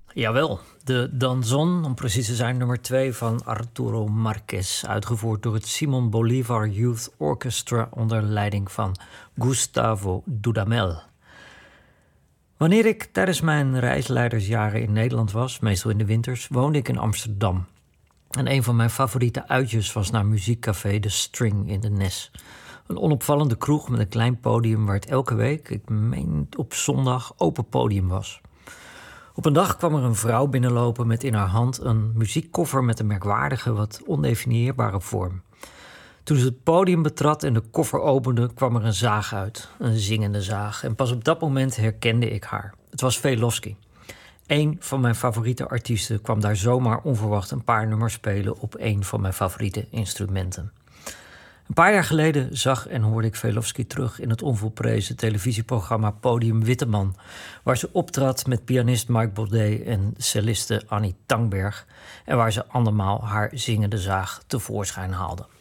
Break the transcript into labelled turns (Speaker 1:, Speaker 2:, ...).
Speaker 1: Jawel, de Danzón, om precies te zijn nummer 2 van Arturo Marquez, uitgevoerd door het Simon Bolívar Youth Orchestra onder leiding van Gustavo Dudamel. Wanneer ik tijdens mijn reisleidersjaren in Nederland was, meestal in de winters, woonde ik in Amsterdam. En een van mijn favoriete uitjes was naar muziekcafé De String in de Nes. Een onopvallende kroeg met een klein podium waar het elke week, ik meen op zondag, open podium was. Op een dag kwam er een vrouw binnenlopen met in haar hand een muziekkoffer met een merkwaardige, wat ondefinieerbare vorm. Toen ze het podium betrad en de koffer opende, kwam er een zaag uit. Een zingende zaag. En pas op dat moment herkende ik haar. Het was Velofsky. Een van mijn favoriete artiesten kwam daar zomaar onverwacht een paar nummers spelen op een van mijn favoriete instrumenten. Een paar jaar geleden zag en hoorde ik Velofsky terug in het onvolprezen televisieprogramma Podium Witteman, waar ze optrad met pianist Mike Baudet en celliste Annie Tangberg en waar ze andermaal haar zingende zaag tevoorschijn haalde.